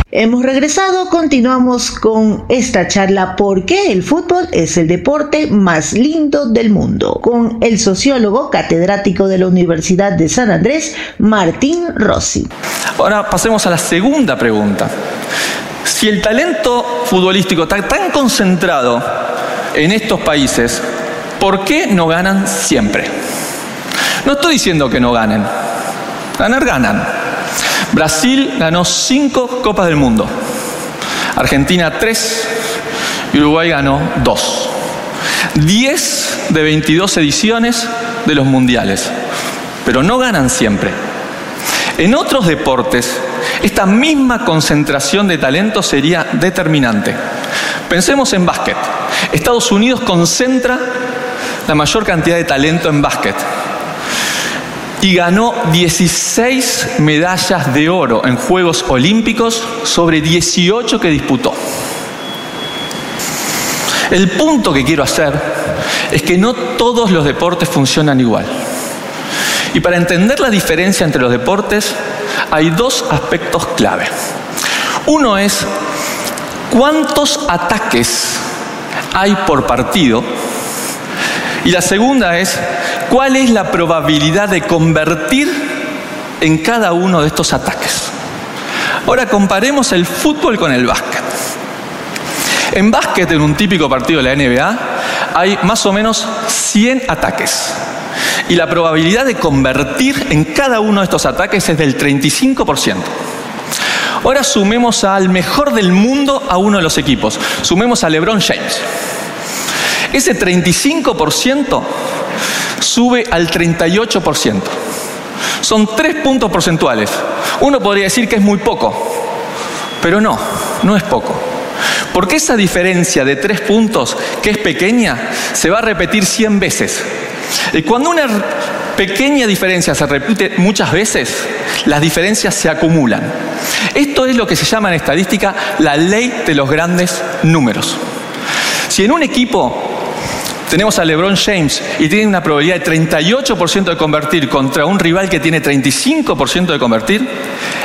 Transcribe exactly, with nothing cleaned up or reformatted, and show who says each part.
Speaker 1: Hemos regresado, continuamos con esta charla ¿Por qué el fútbol es el deporte más lindo del mundo? Con el sociólogo catedrático de la Universidad de San Andrés, Martín Rossi.
Speaker 2: Ahora pasemos a la segunda pregunta. Si el talento futbolístico está tan concentrado en estos países, ¿por qué no ganan siempre? No estoy diciendo que no ganen. Ganar, ganan. Brasil ganó cinco Copas del Mundo. Argentina tres. Y Uruguay ganó dos. diez de veintidós ediciones de los mundiales. Pero no ganan siempre. En otros deportes, esta misma concentración de talento sería determinante. Pensemos en básquet. Estados Unidos concentra la mayor cantidad de talento en básquet y ganó dieciséis medallas de oro en Juegos Olímpicos sobre dieciocho que disputó. El punto que quiero hacer es que no todos los deportes funcionan igual. Y para entender la diferencia entre los deportes, hay dos aspectos clave. Uno es cuántos ataques hay por partido. Y la segunda es cuál es la probabilidad de convertir en cada uno de estos ataques. Ahora comparemos el fútbol con el básquet. En básquet, en un típico partido de la N B A, hay más o menos cien ataques. Y la probabilidad de convertir en cada uno de estos ataques es del treinta y cinco por ciento. Ahora sumemos al mejor del mundo a uno de los equipos. Sumemos a LeBron James. Ese treinta y cinco por ciento sube al treinta y ocho por ciento. Son tres puntos porcentuales. Uno podría decir que es muy poco, pero no, no es poco. Porque esa diferencia de tres puntos, que es pequeña, se va a repetir cien veces. Y cuando una pequeña diferencia se repite muchas veces, las diferencias se acumulan. Esto es lo que se llama en estadística la ley de los grandes números. Si en un equipo tenemos a LeBron James y tiene una probabilidad de treinta y ocho por ciento de convertir contra un rival que tiene treinta y cinco por ciento de convertir,